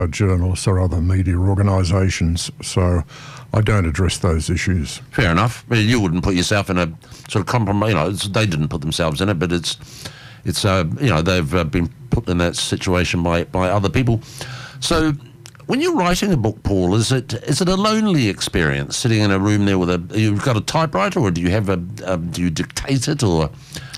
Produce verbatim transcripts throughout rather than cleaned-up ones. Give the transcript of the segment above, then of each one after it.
journalists or other media organisations, so I don't address those issues. Fair enough. I mean, you wouldn't put yourself in a sort of compromise. You know, it's, they didn't put themselves in it, but it's it's uh, you know, they've uh, been put in that situation by by other people. So, when you're writing a book, Paul, is it is it a lonely experience sitting in a room there with a? You've got a typewriter, or do you have a? a do you dictate it, or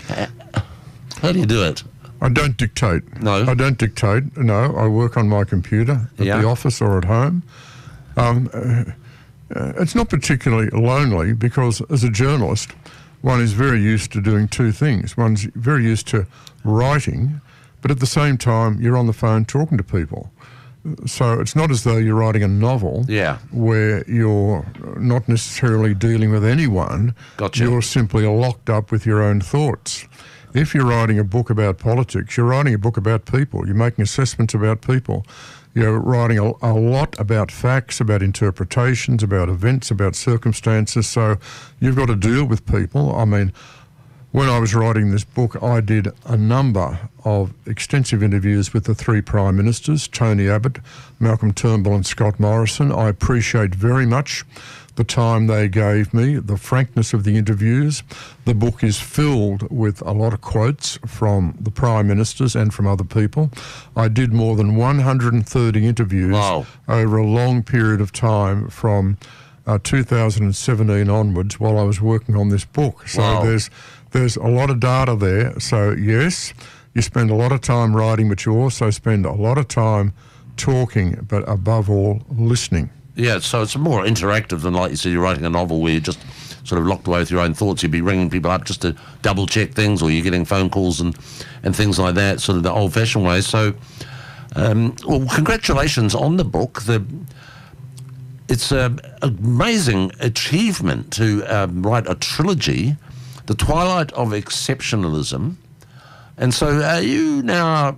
how do you do it? I don't dictate. No. I don't dictate. No, I work on my computer at Yeah. the office or at home. Um, uh, it's not particularly lonely because as a journalist, one is very used to doing two things. One's very used to writing, but at the same time, you're on the phone talking to people. So it's not as though you're writing a novel Yeah. where you're not necessarily dealing with anyone. Gotcha. You're simply locked up with your own thoughts. If you're writing a book about politics, you're writing a book about people. You're making assessments about people. You're writing a, a lot about facts, about interpretations, about events, about circumstances. So you've got to deal with people. I mean, when I was writing this book, I did a number of extensive interviews with the three Prime Ministers, Tony Abbott, Malcolm Turnbull and Scott Morrison. I appreciate very much the time they gave me, the frankness of the interviews. The book is filled with a lot of quotes from the Prime Ministers and from other people. I did more than one hundred thirty interviews Wow. over a long period of time from uh, two thousand seventeen onwards while I was working on this book. So Wow. there's there's a lot of data there. So yes, you spend a lot of time writing, but you also spend a lot of time talking, but above all, listening. Yeah, so it's more interactive than, like you said, you're writing a novel where you're just sort of locked away with your own thoughts. You'd be ringing people up just to double-check things, or you're getting phone calls and, and things like that, sort of the old-fashioned way. So, um, well, congratulations on the book. The, it's an amazing achievement to um, write a trilogy, The Twilight of Exceptionalism. And so are you now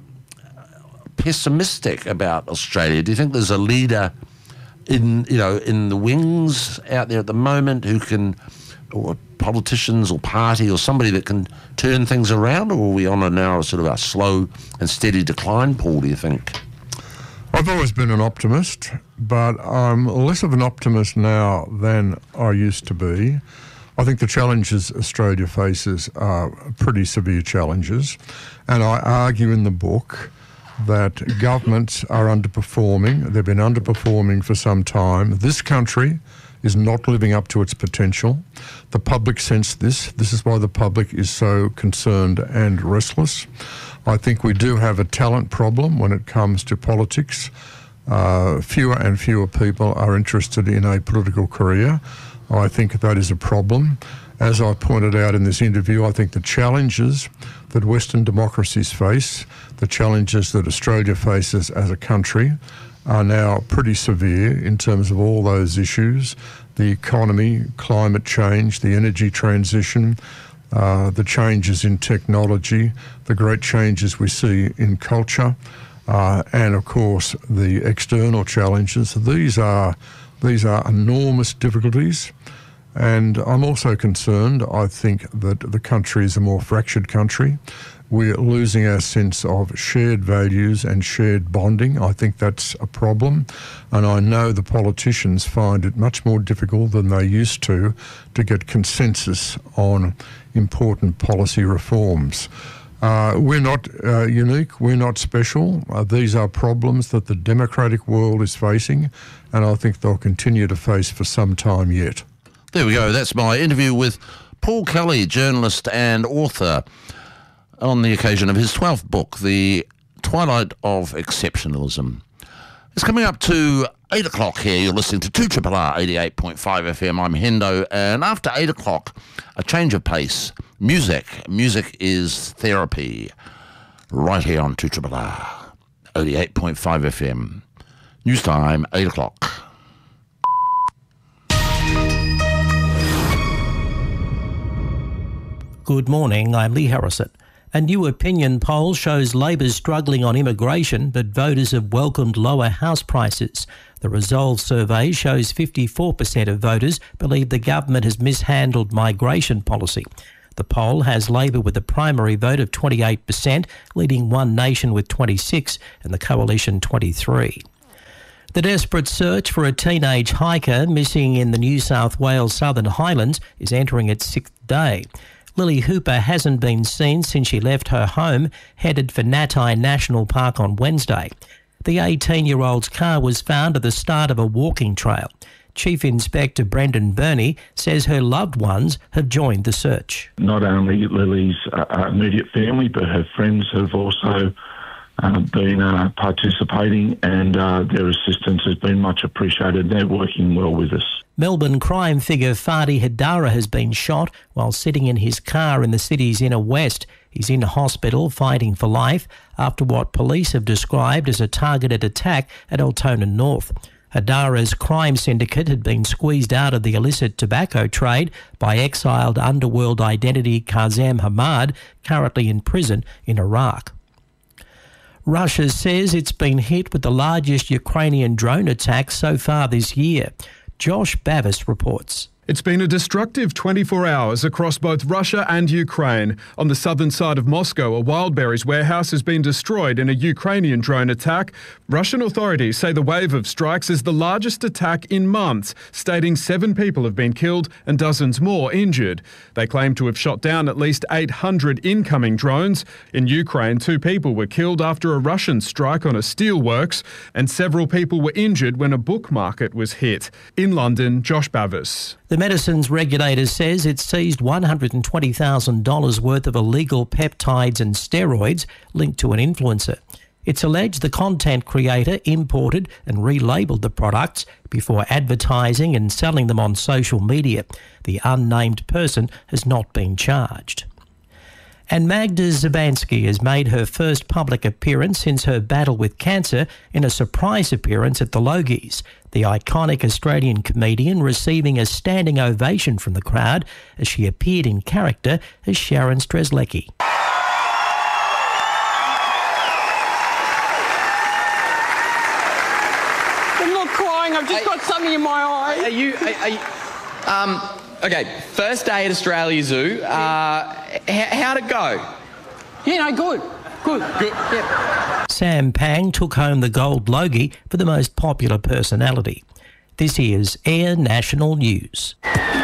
pessimistic about Australia? Do you think there's a leader in, you know, in the wings out there at the moment who can, or politicians or party or somebody that can turn things around, or are we on a now sort of a slow and steady decline, Paul, do you think? I've always been an optimist, but I'm less of an optimist now than I used to be. I think the challenges Australia faces are pretty severe challenges, and I argue in the book that governments are underperforming. They've been underperforming for some time. This country is not living up to its potential. The public sense this. This is why the public is so concerned and restless. I think we do have a talent problem when it comes to politics. Uh, fewer and fewer people are interested in a political career. I think that is a problem. As I pointed out in this interview, I think the challenges that Western democracies face, the challenges that Australia faces as a country, are now pretty severe in terms of all those issues: the economy, climate change, the energy transition, uh, the changes in technology, the great changes we see in culture, uh, and of course the external challenges. These are these are enormous difficulties. And I'm also concerned, I think, that the country is a more fractured country. We're losing our sense of shared values and shared bonding. I think that's a problem. And I know the politicians find it much more difficult than they used to to get consensus on important policy reforms. Uh, we're not uh, unique, we're not special. Uh, these are problems that the democratic world is facing, and I think they'll continue to face for some time yet. There we go. That's my interview with Paul Kelly, journalist and author, on the occasion of his twelfth book, The Twilight of Exceptionalism. It's coming up to eight o'clock here. You're listening to two R R R eighty-eight point five F M. I'm Hendo, and after eight o'clock, a change of pace. Music. Music is therapy. Right here on two R R R eighty-eight point five F M. News time, eight o'clock. Good morning, I'm Lee Harrison. A new opinion poll shows Labor's struggling on immigration, but voters have welcomed lower house prices. The Resolve survey shows fifty-four percent of voters believe the government has mishandled migration policy. The poll has Labor with a primary vote of twenty-eight percent, leading One Nation with twenty-six and the Coalition twenty-three. The desperate search for a teenage hiker missing in the New South Wales Southern Highlands is entering its sixth day. Lily Hooper hasn't been seen since she left her home, headed for Natai National Park on Wednesday. The eighteen-year-old's car was found at the start of a walking trail. Chief Inspector Brendan Burney says her loved ones have joined the search. Not only Lily's uh, immediate family, but her friends have also uh, been uh, participating, and uh, their assistance has been much appreciated. They're working well with us. Melbourne crime figure Fadi Hadara has been shot while sitting in his car in the city's inner west. He's in hospital fighting for life after what police have described as a targeted attack at Altona North. Hadara's crime syndicate had been squeezed out of the illicit tobacco trade by exiled underworld identity Kazem Hamad, currently in prison in Iraq. Russia says it's been hit with the largest Ukrainian drone attack so far this year. Josh Bavis reports. It's been a destructive twenty-four hours across both Russia and Ukraine. On the southern side of Moscow, a Wildberries warehouse has been destroyed in a Ukrainian drone attack. Russian authorities say the wave of strikes is the largest attack in months, stating seven people have been killed and dozens more injured. They claim to have shot down at least eight hundred incoming drones. In Ukraine, two people were killed after a Russian strike on a steelworks, and several people were injured when a book market was hit. In London, Josh Bavis. The medicines regulator says it seized one hundred twenty thousand dollars worth of illegal peptides and steroids linked to an influencer. It's alleged the content creator imported and relabelled the products before advertising and selling them on social media. The unnamed person has not been charged. And Magda Szubanski has made her first public appearance since her battle with cancer in a surprise appearance at the Logies. The iconic Australian comedian receiving a standing ovation from the crowd as she appeared in character as Sharon Strzelecki. I'm not crying, I've just got something in my eye. Are you... Are, are you um, okay, first day at Australia Zoo. Uh, h- how'd it go? Yeah, no, good. Good. Good. Yep. Sam Pang took home the gold Logie for the most popular personality. This is Air National News.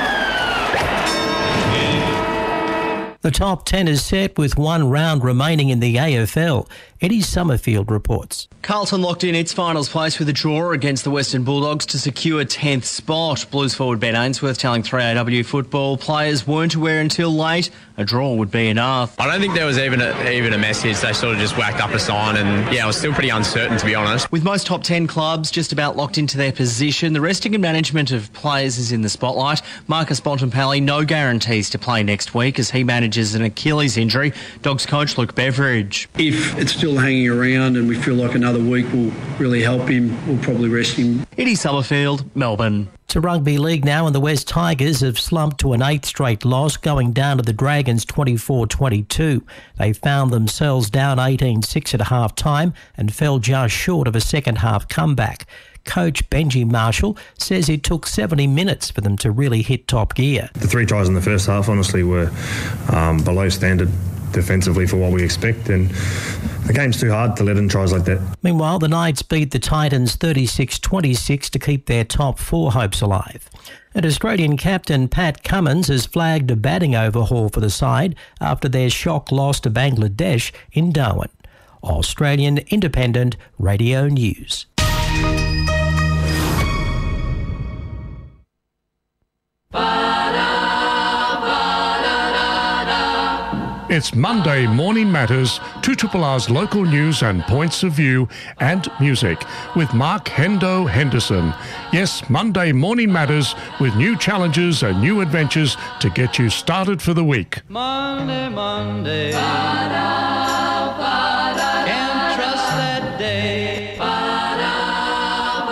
The top ten is set with one round remaining in the A F L. Eddie Summerfield reports. Carlton locked in its finals place with a draw against the Western Bulldogs to secure tenth spot. Blues forward Ben Ainsworth telling three A W football players weren't aware until late a draw would be enough. I don't think there was even a, even a message. They sort of just whacked up a sign, and yeah, I was still pretty uncertain, to be honest. With most top ten clubs just about locked into their position, the resting and management of players is in the spotlight. Marcus Bontempelli, no guarantees to play next week as he manages an Achilles injury. Dogs coach Luke Beveridge. If it's still hanging around and we feel like another week will really help him, we'll probably rest him. Eddie Summerfield, Melbourne. To rugby league now, and the West Tigers have slumped to an eighth straight loss, going down to the Dragons twenty-four twenty-two. They found themselves down eighteen six at half time and fell just short of a second half comeback. Coach Benji Marshall says it took seventy minutes for them to really hit top gear. The three tries in the first half honestly were um, below standard defensively for what we expect, and the game's too hard to let in tries like that. Meanwhile, the Knights beat the Titans thirty-six twenty-six to keep their top four hopes alive. And Australian captain Pat Cummins has flagged a batting overhaul for the side after their shock loss to Bangladesh in Darwin. Australian Independent Radio News. It's Monday Morning Matters, two Triple R's local news and points of view and music with Mark Hendo Henderson. Yes, Monday Morning Matters with new challenges and new adventures to get you started for the week. Monday, Monday, ba-da, ba-da, can't trust that day. Ba-da,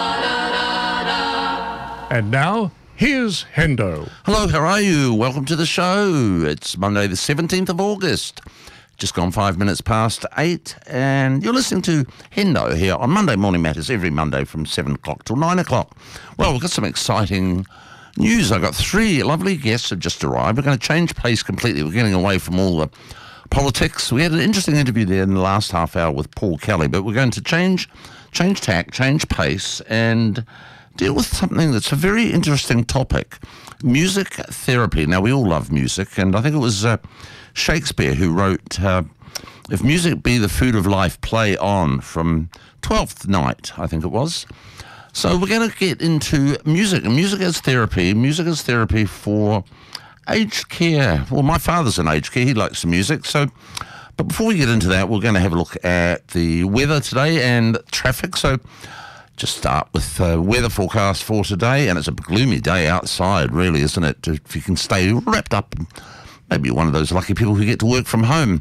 ba-da, and now, here's Hendo. Hello, how are you? Welcome to the show. It's Monday the seventeenth of August. Just gone five minutes past eight, and you're listening to Hendo here on Monday Morning Matters every Monday from seven o'clock till nine o'clock. Well, we've got some exciting news. I've got three lovely guests have just arrived. We're going to change pace completely. We're getting away from all the politics. We had an interesting interview there in the last half hour with Paul Kelly, but we're going to change change tack, change pace, and deal with something that's a very interesting topic, music therapy. Now, we all love music, and I think it was uh, Shakespeare who wrote, uh, if music be the food of life, play on, from Twelfth Night, I think it was. So we're going to get into music, and music as therapy, music as therapy for aged care. Well, my father's in aged care, he likes the music, so... But before we get into that, we're going to have a look at the weather today and traffic. So just start with uh, weather forecast for today, and it's a gloomy day outside, really, isn't it? If you can stay wrapped up, maybe you're one of those lucky people who get to work from home.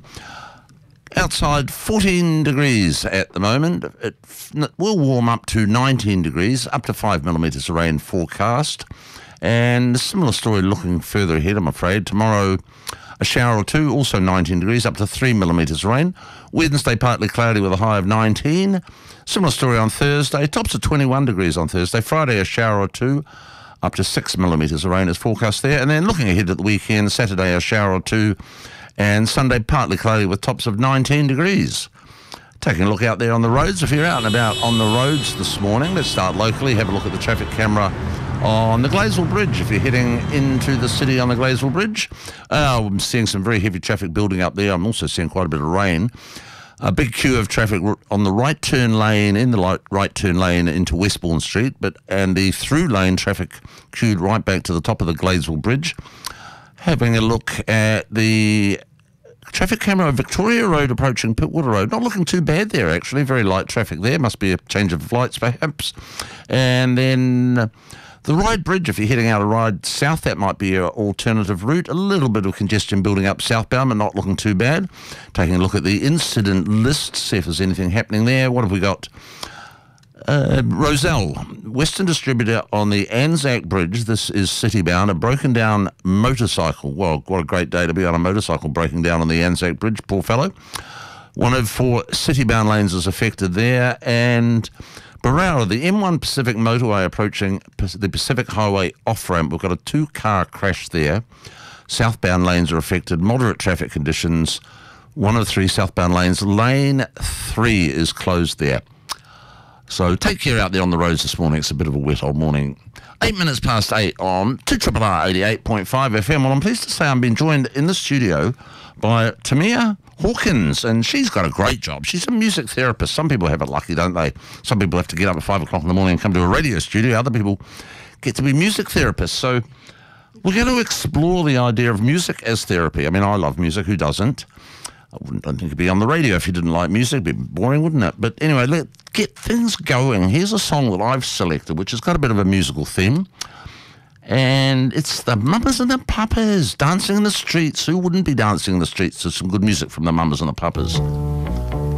Outside, fourteen degrees at the moment. It will warm up to nineteen degrees, up to five millimetres of rain forecast. And a similar story looking further ahead, I'm afraid. Tomorrow, a shower or two, also nineteen degrees, up to three millimetres rain. Wednesday, partly cloudy with a high of nineteen. Similar story on Thursday. Tops of twenty-one degrees on Thursday. Friday, a shower or two, up to six millimetres of rain is forecast there. And then looking ahead at the weekend, Saturday, a shower or two, and Sunday, partly cloudy with tops of nineteen degrees. Taking a look out there on the roads. If you're out and about on the roads this morning, let's start locally. Have a look at the traffic camera on the Gleysville Bridge. If you're heading into the city on the Gleysville Bridge, uh, I'm seeing some very heavy traffic building up there. I'm also seeing quite a bit of rain. A big queue of traffic on the right turn lane, in the right turn lane into Westbourne Street, but and the through lane traffic queued right back to the top of the Gleysville Bridge. Having a look at the traffic camera of Victoria Road approaching Pittwater Road. Not looking too bad there, actually. Very light traffic there. Must be a change of lights, perhaps. And then uh, the Ryde Bridge, if you're heading out of Ryde South, that might be an alternative route. A little bit of congestion building up southbound, but not looking too bad. Taking a look at the incident list, see if there's anything happening there. What have we got? Uh, Roselle, Western Distributor on the Anzac Bridge. This is city-bound. A broken down motorcycle. Well, what a great day to be on a motorcycle breaking down on the Anzac Bridge, poor fellow. One of four city-bound lanes is affected there. And Barara, the M one Pacific motorway approaching the Pacific Highway off-ramp. We've got a two-car crash there. Southbound lanes are affected. Moderate traffic conditions. One of three southbound lanes. Lane three is closed there. So take care out there on the roads this morning. It's a bit of a wet old morning. Eight minutes past eight on two R R R eighty-eight point five F M. Well, I'm pleased to say I'm being joined in the studio by Tamia Hawkins, and she's got a great job. She's a music therapist. Some people have it lucky, don't they? Some people have to get up at five o'clock in the morning and come to a radio studio. Other people get to be music therapists. So we're going to explore the idea of music as therapy. I mean, I love music. Who doesn't? I wouldn't, I don't think it'd be on the radio if you didn't like music. It'd be boring, wouldn't it? But anyway, let's get things going. Here's a song that I've selected, which has got a bit of a musical theme. And it's the Mamas and the Papas, dancing in the streets. Who wouldn't be dancing in the streets to some good music from the Mamas and the Papas?